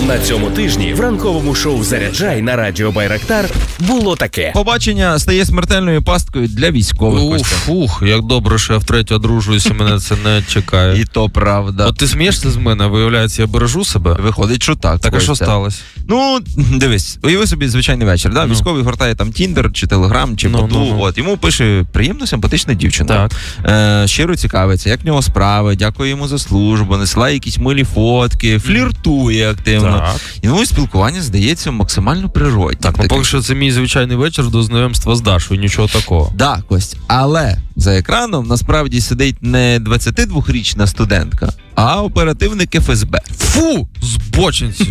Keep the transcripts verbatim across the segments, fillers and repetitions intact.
На цьому тижні в ранковому шоу «Заряджай» на радіо Байрактар було таке. Побачення стає смертельною пасткою для військових. Уф, ух, як добре, що я втретє одружуюся, мене це не чекає. І то правда. От ти смієшся з мене, виявляється, я бережу себе? Виходить, що так. Так, а що сталося? Ну, дивись, уяви собі звичайний вечір, да? Ну. Військовий гортає там Тіндер, чи Телеграм, чи Ну, Боту, ну, ну. от, йому пише приємна, симпатична дівчина. Так. Е, щиро цікавиться, як в нього справи, дякує йому за службу, насилає якісь милі фотки, фліртує активно. Так. І ну, спілкування здається максимально природнім. Так, ну поки що це мій звичайний вечір до знайомства з Дашою, нічого такого. Да, Кость, але за екраном насправді сидить не двадцятидвохрічна студентка, а оперативник еф ес бе. Фу, збочинці.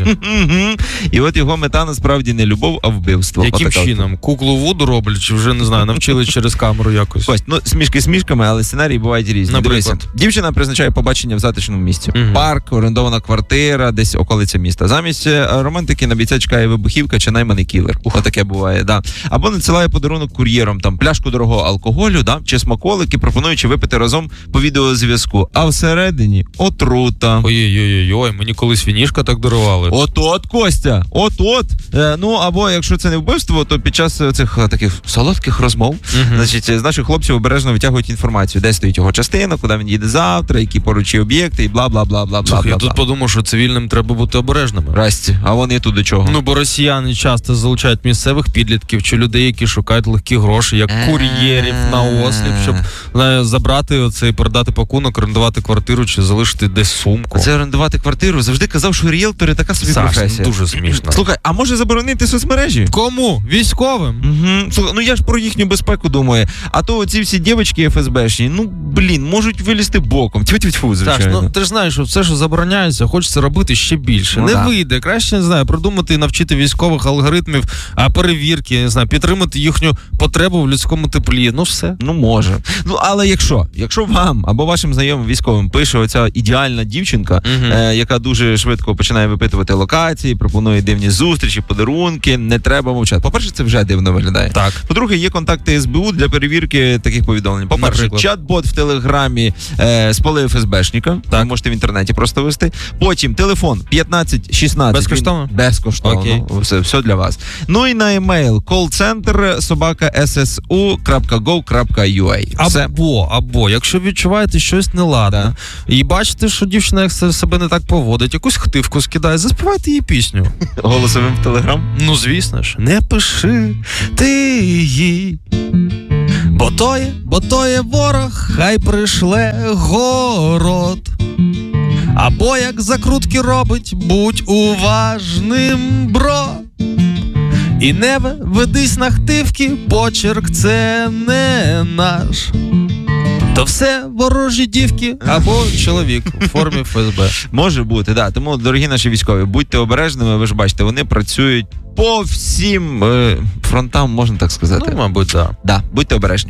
І от його мета насправді не любов, а вбивство. Яким Отака от. чином? Куклу Вуду роблять, чи вже, не знаю, навчили через камеру якось? Кость, ну смішки смішками, але сценарії бувають різні. Наприклад? Дивися, дівчина призначає побачення в затишному місці. Мгм. Парк, орендована квартира, десь околиця міста. Замість е, романтики на бійця чекає вибухівка чи найманий кілер. Ух, таке буває, да. Або надсилає подарунок кур'єром, там пляшку дорогого алкоголю, да, чи смаколики, пропонуючи випити разом по відеозв'язку. А всередині отрута. Ой-ой-ой, мені колись вінішка так дарували. От-от, Костя, от-от. Е, ну, або якщо це не вбивство, то під час цих е, таких солодких розмов, Мгм. значить, з наших хлопців обережно витягують інформацію, де стоїть його частина, куди він їде завтра, які поруч об'єкти, і бла-бла-бла-бла-бла. Слухай, я бла, тут бла. подумав, що цивільним треба бути обережними. Расті, а вони тут до чого? Ну, бо росіяни часто залучають місцевих підлітків чи людей, які шукають легкі гроші, як кур'єрів на осліп, щоб знаю, забрати оце і передати пакунок, орендувати квартиру чи залишити десь сумку. Це орендувати квартиру. Завжди казав, що ріелтори така собі Саш, професія. дуже смішно. Слухай, а може заборонити соцмережі? Кому? Військовим? Угу. Слухай, ну я ж про їхню безпеку думаю. А то ці всі дівчатки еф ес бешні, ну, блін, можуть вилізти боком. Тьфу-тьфу-тьфу, Так, звичайно. ну ти ж знаєш, що все, що забороняється, хочеться робити ще більше. Ну, не да. вийде. Краще, не знаю, продумати і навчити військових алгоритмів, а перевірки, не знаю, підтримати їхню потребу в людському теплі. Ну все. Ну, може. Ну, але якщо, якщо вам або вашим знайомим військовим пише оця ідеальна дівчинка, Мгм. е, яка дуже швидко починає випитувати локації, пропонує дивні зустрічі, подарунки, не треба мовчати. По-перше, це вже дивно виглядає. Так. По-друге, є контакти ес бе у для перевірки таких повідомлень. По-перше, Наприклад? чат-бот в Телеграмі е, спалив еф ес бешника. Так. Ви можете в інтернеті просто вести. Потім телефон п'ятнадцять шістнадцять. Безкоштовно? Він... Безкоштовно. Окей. Все, все для вас. Ну і на емейл call-центр собака ес ес у крапка гов крапка ю а. Все. Або, або, якщо відчуваєте щось неладне, і бачите, що дівчина як се- себе не так поводить, якусь хтивку скидає, заспівайте їй пісню. Голосовим в Телеграм. Ну, звісно ж, не пиши ти їй. Бо то є, бо то є ворог, хай пришле город. Або як закрутки робить, будь уважним, бро. І не ве- ведись на хтивки, почерк це не наш. То все ворожі дівки або чоловік у формі еф ес бе. Може бути, да. Тому, дорогі наші військові, будьте обережними, ви ж бачите, вони працюють по всім е, фронтам, можна так сказати. Ну, мабуть, так. Да, будьте обережні.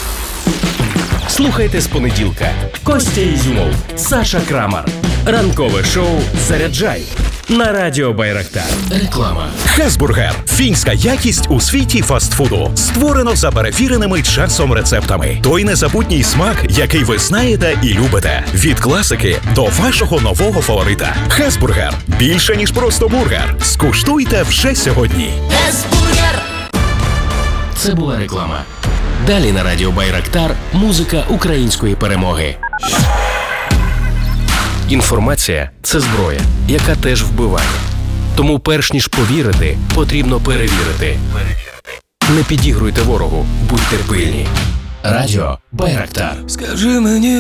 Слухайте з понеділка. Костя Ізюмов, Саша Крамар. Ранкове шоу «Заряджай» на радіо Байрактар. Реклама. Хесбургер – фінська якість у світі фастфуду. Створено за перевіреними часом рецептами. Той незабутній смак, який ви знаєте і любите. Від класики до вашого нового фаворита. Хесбургер – більше, ніж просто бургер. Скуштуйте вже сьогодні. Хесбургер. Це була реклама. Далі на радіо Байрактар музика української перемоги. Інформація – це зброя, яка теж вбиває. Тому перш ніж повірити, потрібно перевірити. Не підігруйте ворогу, будьте пильні. Радіо Байрактар. Скажи мені,